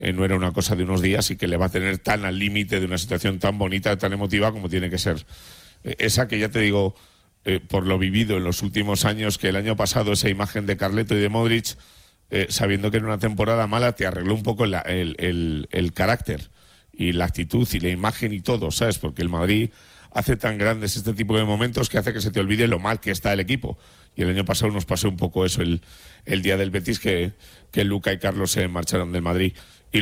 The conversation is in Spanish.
no era una cosa de unos días y que le va a tener tan al límite de una situación tan bonita, tan emotiva como tiene que ser. Esa que ya te digo, por lo vivido en los últimos años, que el año pasado esa imagen de Carleto y de Modric, sabiendo que era una temporada mala, te arregló un poco el carácter y la actitud y la imagen y todo, ¿sabes? Porque el Madrid hace tan grandes este tipo de momentos que hace que se te olvide lo mal que está el equipo. Y el año pasado nos pasó un poco eso el día del Betis, que Luca y Carlos se marcharon del Madrid.